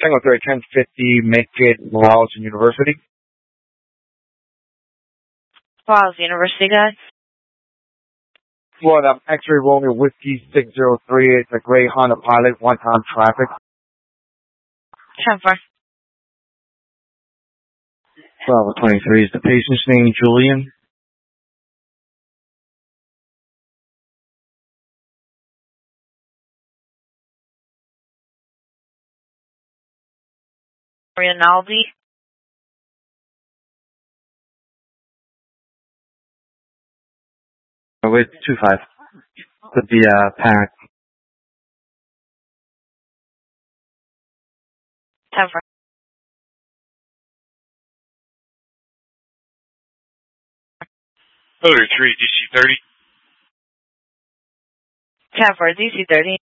Tango 3, 1050, make it Morales University. Morales University, guys. Florida, X-ray Romeo Whiskey 603. It's a gray Honda Pilot, one-time traffic. 10-4. Bravo 23 is the patient's name, Julian. Rinaldi. With 25. Could be parent. 10-4. Other 3, DC 30. 10-4, DC 30.